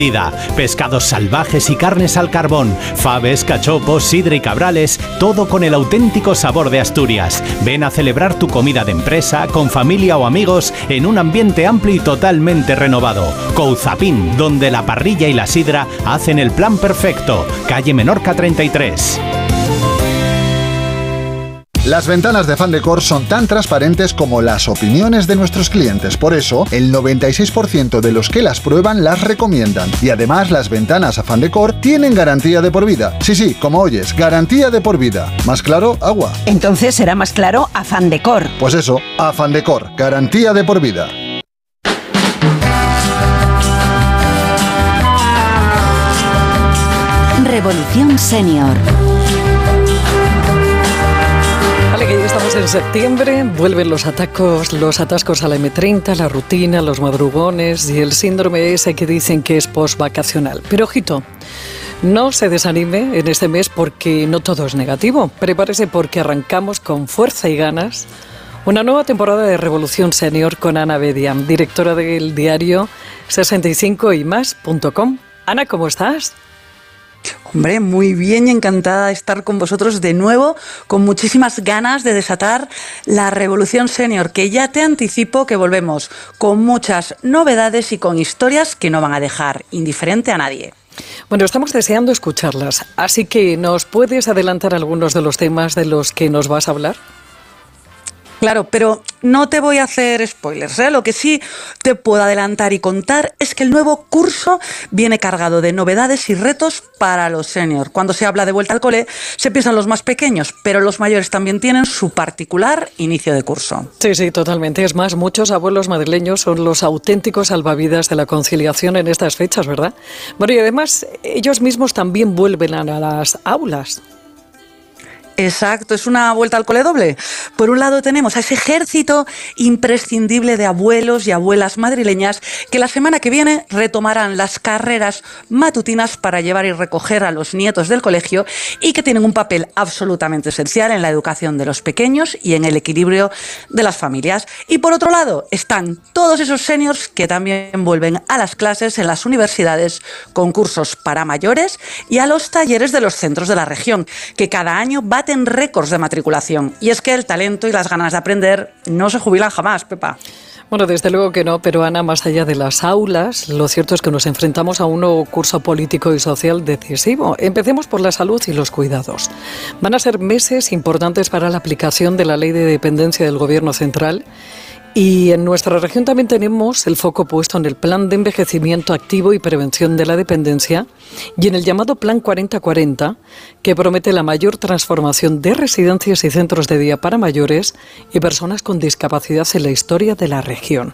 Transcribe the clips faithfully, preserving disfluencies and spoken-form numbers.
Pescados salvajes y carnes al carbón, faves, cachopos, sidra y cabrales, todo con el auténtico sabor de Asturias. Ven a celebrar tu comida de empresa, con familia o amigos, en un ambiente amplio y totalmente renovado. Couzapin, donde la parrilla y la sidra hacen el plan perfecto. Calle Menorca treinta y tres. Las ventanas de Fandecor son tan transparentes como las opiniones de nuestros clientes. Por eso, el noventa y seis por ciento de los que las prueban las recomiendan. Y además, las ventanas a Fandecor tienen garantía de por vida. Sí, sí, como oyes, garantía de por vida. ¿Más claro? Agua. Entonces será más claro a Fandecor. Pues eso, a Fandecor, garantía de por vida. Revolución Senior. Estamos en septiembre, vuelven los atacos, los atascos a la eme treinta, la rutina, los madrugones y el síndrome ese que dicen que es postvacacional. Pero ojito, no se desanime en este mes porque no todo es negativo. Prepárese porque arrancamos con fuerza y ganas una nueva temporada de Revolución Senior con Ana Bedia, directora del diario sesenta y cinco y más punto com. Ana, ¿cómo estás? Hombre, muy bien y encantada de estar con vosotros de nuevo, con muchísimas ganas de desatar la Revolución Senior, que ya te anticipo que volvemos con muchas novedades y con historias que no van a dejar indiferente a nadie. Bueno, estamos deseando escucharlas, así que ¿nos puedes adelantar algunos de los temas de los que nos vas a hablar? Claro, pero no te voy a hacer spoilers, ¿eh? Lo que sí te puedo adelantar y contar es que el nuevo curso viene cargado de novedades y retos para los seniors. Cuando se habla de vuelta al cole, se piensan los más pequeños, pero los mayores también tienen su particular inicio de curso. Sí, sí, totalmente. Es más, muchos abuelos madrileños son los auténticos salvavidas de la conciliación en estas fechas, ¿verdad? Bueno, y además, ellos mismos también vuelven a las aulas. Exacto, es una vuelta al cole doble. Por un lado tenemos a ese ejército imprescindible de abuelos y abuelas madrileñas que la semana que viene retomarán las carreras matutinas para llevar y recoger a los nietos del colegio y que tienen un papel absolutamente esencial en la educación de los pequeños y en el equilibrio de las familias. Y por otro lado están todos esos seniors que también vuelven a las clases en las universidades con cursos para mayores y a los talleres de los centros de la región, que cada año baten récords de matriculación. Y es que el talento y las ganas de aprender no se jubilan jamás, Pepa. Bueno, desde luego que no, pero Ana, más allá de las aulas, lo cierto es que nos enfrentamos a un nuevo curso político y social decisivo. Empecemos por la salud y los cuidados. Van a ser meses importantes para la aplicación de la Ley de Dependencia del Gobierno Central. Y en nuestra región también tenemos el foco puesto en el Plan de Envejecimiento Activo y Prevención de la Dependencia y en el llamado Plan cuarenta cuarenta, que promete la mayor transformación de residencias y centros de día para mayores y personas con discapacidad en la historia de la región.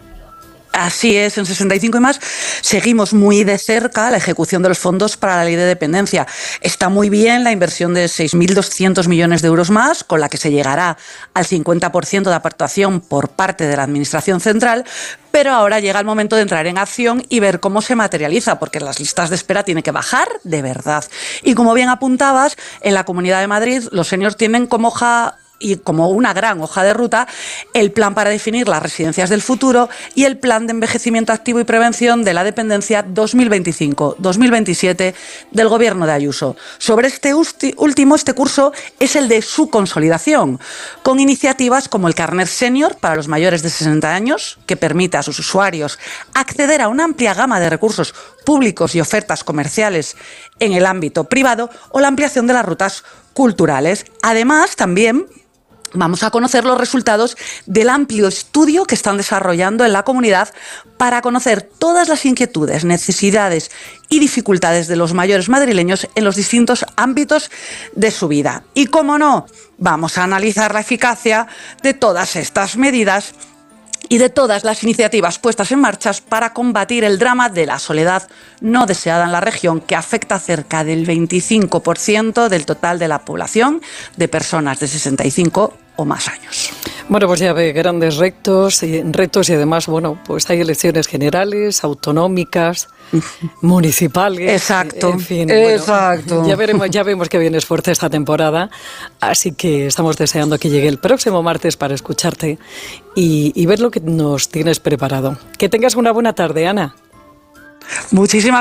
Así es, en sesenta y cinco y más seguimos muy de cerca la ejecución de los fondos para la ley de dependencia. Está muy bien la inversión de seis mil doscientos millones de euros más, con la que se llegará al cincuenta por ciento de aportación por parte de la Administración Central, pero ahora llega el momento de entrar en acción y ver cómo se materializa, porque las listas de espera tienen que bajar de verdad. Y como bien apuntabas, en la Comunidad de Madrid los seniors tienen como hoja y como una gran hoja de ruta, el plan para definir las residencias del futuro y el plan de envejecimiento activo y prevención de la dependencia dos mil veinticinco dos mil veintisiete del Gobierno de Ayuso. Sobre este último, este curso es el de su consolidación, con iniciativas como el Carnet Senior para los mayores de sesenta años, que permite a sus usuarios acceder a una amplia gama de recursos públicos y ofertas comerciales en el ámbito privado, o la ampliación de las rutas culturales. Además, también vamos a conocer los resultados del amplio estudio que están desarrollando en la comunidad para conocer todas las inquietudes, necesidades y dificultades de los mayores madrileños en los distintos ámbitos de su vida. Y, cómo no, vamos a analizar la eficacia de todas estas medidas y de todas las iniciativas puestas en marcha para combatir el drama de la soledad no deseada en la región, que afecta a cerca del veinticinco por ciento del total de la población de personas de sesenta y cinco o más años. Bueno, pues ya ve, grandes retos y, retos y además, bueno, pues hay elecciones generales, autonómicas, municipales. Exacto, en fin, exacto. Bueno, ya veremos, ya vemos que viene fuerte esta temporada, así que estamos deseando que llegue el próximo martes para escucharte y, y ver lo que nos tienes preparado. Que tengas una buena tarde, Ana. Muchísimas